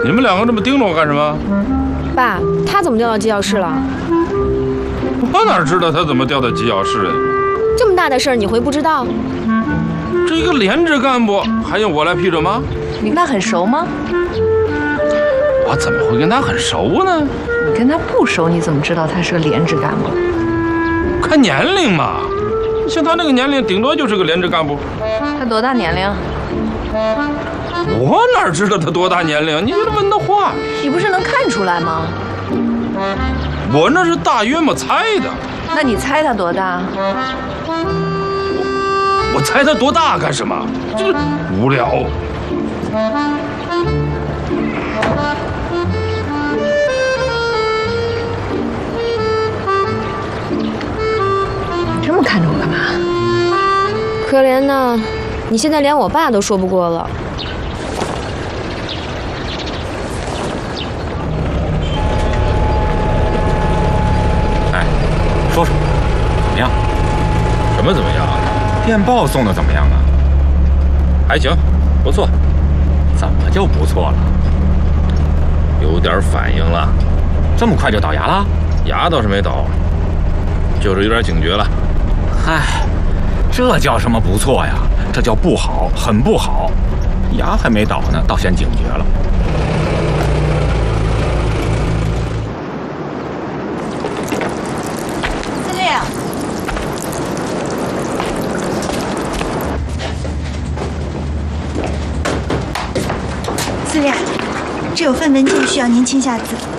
你们两个这么盯着我干什么？ 爸，他怎么调到机要室了？ 我哪知道他怎么调到机要室的？ 这么大的事儿你会不知道？ 这一个连职干部还用我来批准吗？ 你跟他很熟吗？ 我怎么会跟他很熟呢？ 你跟他不熟，你怎么知道他是个连职干部？ 看年龄嘛，像他那个年龄，顶多就是个连职干部。 他多大年龄？ 我哪知道他多大年龄？你这问的话， 你不是能看出来吗？ 我那是大约么猜的。 那你猜他多大？ 我猜他多大干什么？这无聊。 你这么看着我干嘛？ 可怜呢，你现在连我爸都说不过了。 哎，说说，怎么样？ 什么怎么样？ 电报送的怎么样啊？ 还行，不错。 怎么就不错了？ 有点反应了。 这么快就倒牙了？ 牙倒是没倒，就是有点警觉了。 嗨，这叫什么不错呀？这叫不好，很不好。牙还没倒呢，倒先警觉了。 司令，司令，这有份文件需要您签下字。